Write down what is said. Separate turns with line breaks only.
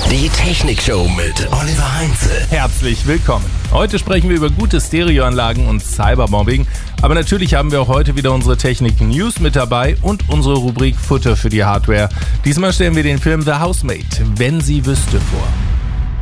Die Technikshow mit Oliver Heinze.
Herzlich willkommen. Heute sprechen wir über gute Stereoanlagen und Cybermobbing. Aber natürlich haben wir auch heute wieder unsere Technik-News mit dabei und unsere Rubrik Futter für die Hardware. Diesmal stellen wir den Film The Housemaid, wenn sie wüsste, vor.